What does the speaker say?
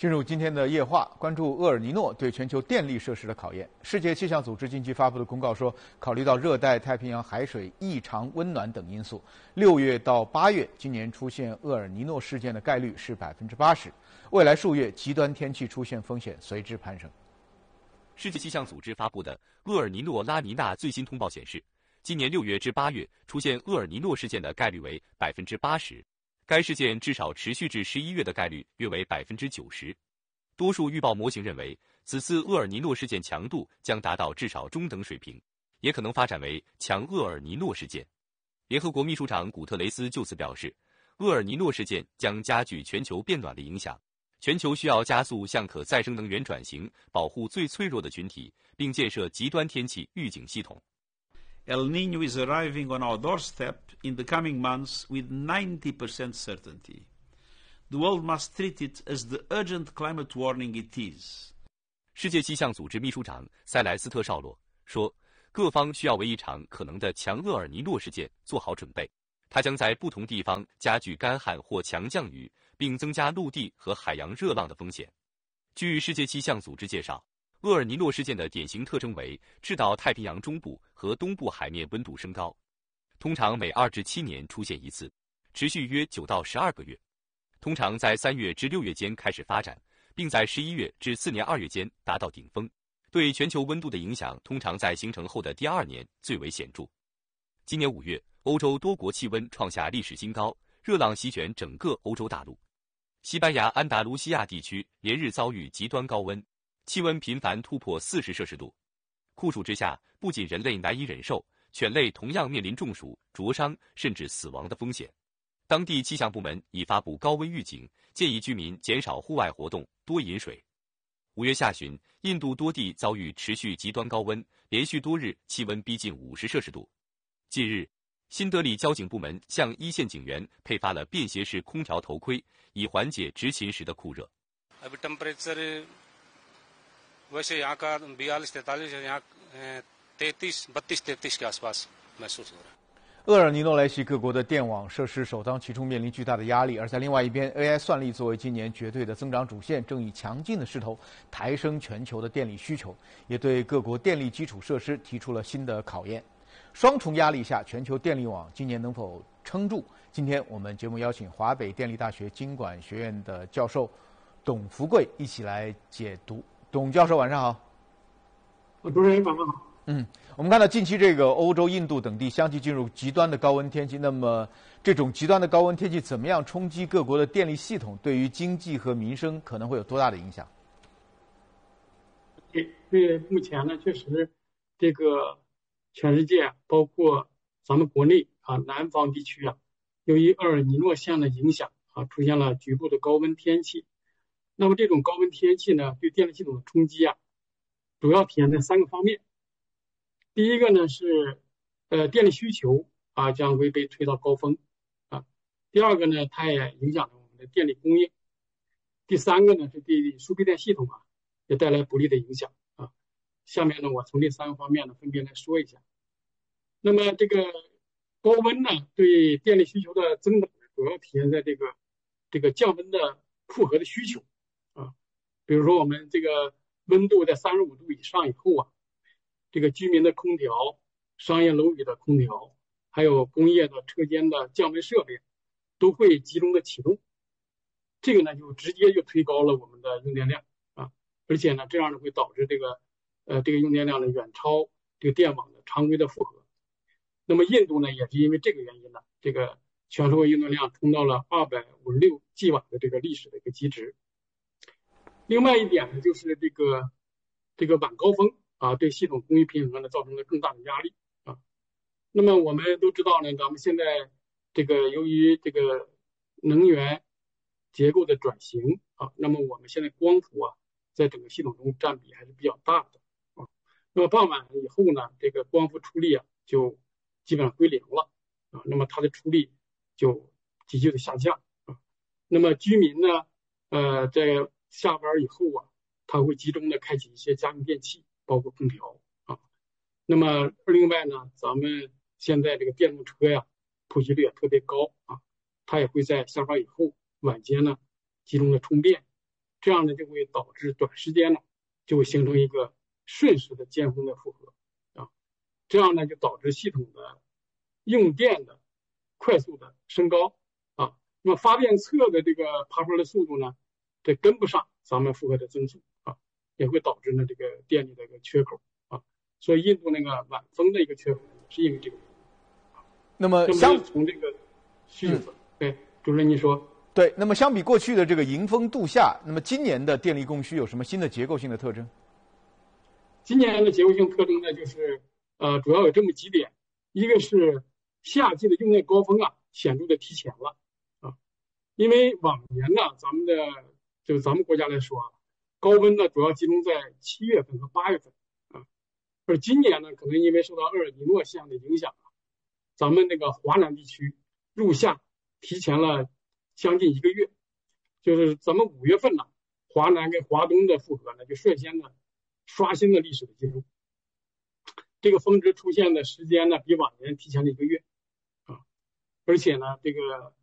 进入今天的夜话，关注厄尔尼诺对全球电力设施的考验。世界气象组织近期发布的公告说，考虑到热带太平洋海水异常温暖等因素，6月到8月今年出现厄尔尼诺事件的概率是80%。未来数月极端天气出现风险随之攀升。 世界气象组织发布的厄尔尼诺拉尼娜最新通报显示，今年6月至8月出现厄尔尼诺事件的概率为80%。该事件至少持续至11月的概率约为90%。多数预报模型认为，此次厄尔尼诺事件强度将达到至少中等水平，也可能发展为强厄尔尼诺事件。联合国秘书长古特雷斯就此表示，厄尔尼诺事件将加剧全球变暖的影响，全球需要加速向可再生能源转型，保护最脆弱的群体，并建设极端天气预警系统。 El Niño is arriving on our doorstep in the coming months with 90% certainty. The world must treat it as the urgent climate warning it is. 世界气象组织秘书长塞莱斯特·绍洛说，各方需要为一场可能的强厄尔尼诺事件做好准备，它将在不同地方加剧干旱或强降雨，并增加陆地和海洋热浪的风险。据世界气象组织介绍，厄尔尼诺事件的典型特征为赤道太平洋中部和东部海面温度升高，通常每2至7年出现一次，持续约9到12个月，通常在3月至6月间开始发展，并在11月至次年2月间达到顶峰。对全球温度的影响通常在形成后的第2年最为显著。今年5月，欧洲多国气温创下历史新高，热浪席卷整个欧洲大陆。西班牙安达卢西亚地区连日遭遇极端高温，气温频繁突破40摄氏度。酷暑之下，不仅人类难以忍受，犬类同样面临中暑、灼伤甚至死亡的风险。当地气象部门已发布高温预警，建议居民减少户外活动，多饮水。5月下旬，印度多地遭遇持续极端高温，连续多日气温逼近50摄氏度。近日，新德里交警部门向一线警员配发了便携式空调头盔，以缓解执勤时的酷热。 वैसे यहाँ का 42-43 यहाँ 32-33 के आसपास महसूस हो रहा है。 厄尔尼诺来袭，各国的电网设施首当其冲面临巨大的压力。而在另外一边 ，AI 算力作为今年绝对的增长主线，正以强劲的势头抬升全球的电力需求，也对各国电力基础设施提出了新的考验。双重压力下，全球电力网今年能否撑住？今天我们节目邀请华北电力大学经管学院的教授董福贵一起来解读。董教授，晚上好。 主持人晚上好。 我们看到近期这个欧洲、印度等地相继进入极端的高温天气，那么这种极端的高温天气怎么样冲击各国的电力系统？对于经济和民生可能会有多大的影响？ 对，目前呢，确实这个全世界，包括咱们国内南方地区由于厄尔尼诺现象的影响出现了局部的高温天气。那么这种高温天气呢，对电力系统的冲击主要体现在3个方面。第一个呢是电力需求将会被推到高峰第二个呢，它也影响着我们的电力供应。第三个呢是对输配电系统也带来不利的影响下面呢，我从这3个方面呢分别来说一下。那么这个高温呢，对电力需求的增长主要体现在这个降温的复合的需求比如说我们这个温度在35度以上以后这个居民的空调、商业楼宇的空调，还有工业的车间的降温设备都会集中的启动，这个呢就直接就推高了我们的用电量而且呢这样呢会导致这个用电量呢远超这个电网的常规的负荷。那么印度呢也是因为这个原因呢，这个全社会用电量冲到了256 G 瓦的这个历史的一个极值。另外一点呢，就是这个晚高峰对系统供应平衡呢造成了更大的压力那么我们都知道呢，咱们现在这个由于这个能源结构的转型那么我们现在光伏在整个系统中占比还是比较大的那么傍晚以后呢，这个光伏出力就基本上归零了那么它的出力就急剧的下降那么居民呢在下班以后他会集中的开启一些家用电器，包括空调那么另外呢，咱们现在这个电动车普及率也特别高它也会在下班以后晚间呢集中的充电这样呢就会导致短时间呢就会形成一个瞬时的尖峰的负荷啊，这样呢就导致系统的用电的快速的升高啊，那么发电侧的这个爬出来的速度呢，这跟不上咱们负荷的增速啊，也会导致呢这个电力的一个缺口啊，所以印度那个晚风的一个缺口是因为这个。 那么从这个需求侧，对，主任您说。 对，那么相比过去的这个迎风度夏，那么今年的电力供需有什么新的结构性的特征？ 今年的结构性特征呢，就是主要有这么几点，一个是夏季的用电高峰啊，显著的提前了啊，因为往年呢，咱们国家来说啊，高温呢主要集中在7月份和8月份啊，而今年呢，可能因为受到厄尔尼诺现象的影响啊，咱们那个华南地区入夏提前了将近1个月，就是咱们5月份呢，华南跟华东的负荷呢就率先呢刷新了历史的记录，这个峰值出现的时间呢比往年提前了1个月啊，而且呢这个